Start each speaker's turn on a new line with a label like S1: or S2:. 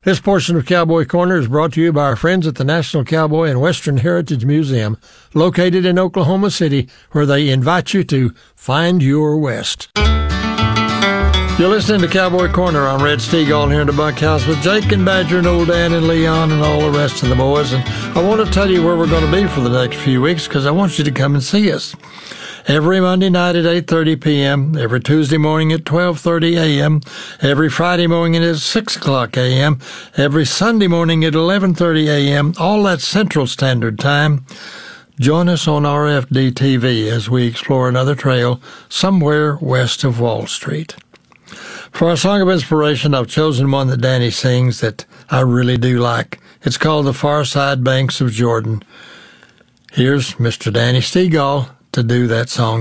S1: This portion of Cowboy Corner is brought to you by our friends at the National Cowboy and Western Heritage Museum, located in Oklahoma City, where they invite you to find your West. You're listening to Cowboy Corner. I'm Red Steagall here in the bunkhouse with Jake and Badger and Old Dan and Leon and all the rest of the boys. And I want to tell you where we're going to be for the next few weeks because I want you to come and see us. Every Monday night at 8:30 p.m., every Tuesday morning at 12:30 a.m., every Friday morning at 6 o'clock a.m., every Sunday morning at 11:30 a.m., all at Central Standard Time. Join us on RFD-TV as we explore another trail somewhere west of Wall Street. For our song of inspiration, I've chosen one that Danny sings that I really do like. It's called The Far Side Banks of Jordan. Here's Mr. Danny Steagall to do that song.